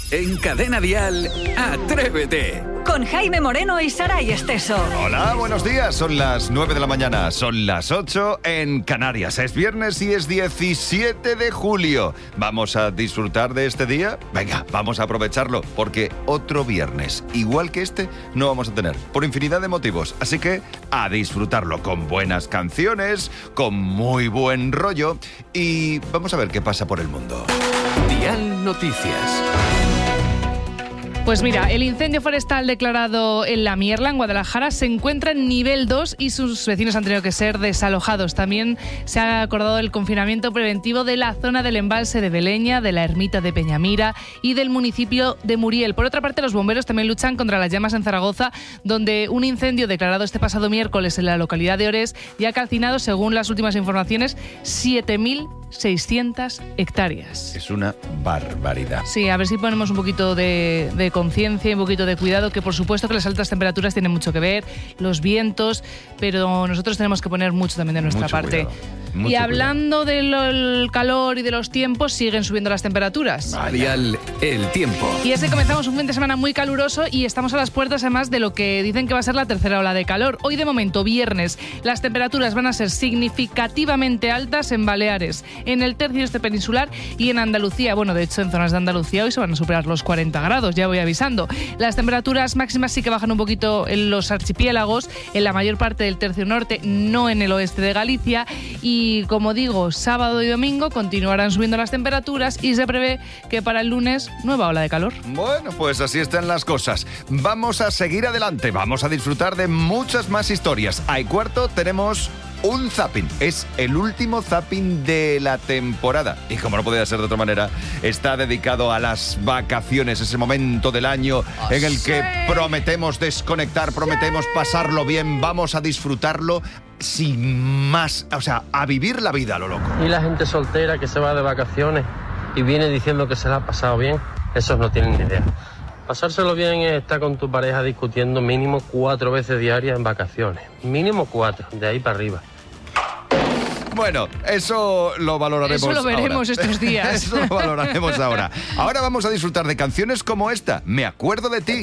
En Cadena Dial, Atrévete. Con Jaime Moreno y Saray Esteso. Hola, buenos días. Son las 9 de la mañana, son las 8 en Canarias. Es viernes y es 17 de julio. ¿Vamos a disfrutar de este día? Venga, vamos a aprovecharlo, porque otro viernes, igual que este, no vamos a tener, por infinidad de motivos. Así que a disfrutarlo con buenas canciones, con muy buen rollo, y vamos a ver qué pasa por el mundo. Dial Noticias. Pues mira, el incendio forestal declarado en La Mierla, en Guadalajara, se encuentra en nivel 2 y sus vecinos han tenido que ser desalojados. También se ha acordado el confinamiento preventivo de la zona del embalse de Beleña, de la ermita de Peñamira y del municipio de Muriel. Por otra parte, los bomberos también luchan contra las llamas en Zaragoza, donde un incendio declarado este pasado miércoles en la localidad de Orés ya ha calcinado, según las últimas informaciones, 7.600 hectáreas. Es una barbaridad. Sí, a ver si ponemos un poquito de conciencia y un poquito de cuidado, que por supuesto que las altas temperaturas tienen mucho que ver, los vientos, pero nosotros tenemos que poner mucho también de nuestra parte. Y hablando del calor y de los tiempos, siguen subiendo las temperaturas. Dial, el tiempo. Y es que comenzamos un fin de semana muy caluroso y estamos a las puertas además de lo que dicen que va a ser la tercera ola de calor. Hoy de momento, viernes, las temperaturas van a ser significativamente altas en Baleares, en el tercio este peninsular y en Andalucía. Bueno, de hecho, en zonas de Andalucía hoy se van a superar los 40 grados, ya voy avisando. Las temperaturas máximas sí que bajan un poquito en los archipiélagos, en la mayor parte del tercio norte, no en el oeste de Galicia. Y como digo, sábado y domingo continuarán subiendo las temperaturas y se prevé que para el lunes nueva ola de calor. Bueno, pues así están las cosas. Vamos a seguir adelante, vamos a disfrutar de muchas más historias. A y cuarto tenemos un zapping. Es el último zapping de la temporada. Y como no podía ser de otra manera, está dedicado a las vacaciones, ese momento del año en el que prometemos desconectar, prometemos pasarlo bien, vamos a disfrutarlo sin más, o sea, a vivir la vida a lo loco. Y la gente soltera que se va de vacaciones y viene diciendo que se la ha pasado bien, esos no tienen ni idea. Pasárselo bien es estar con tu pareja discutiendo mínimo 4 veces diarias en vacaciones. Mínimo 4, de ahí para arriba. Bueno, eso lo valoraremos ahora. Eso lo veremos estos días. Eso lo valoraremos ahora. Ahora vamos a disfrutar de canciones como esta, Me acuerdo de ti.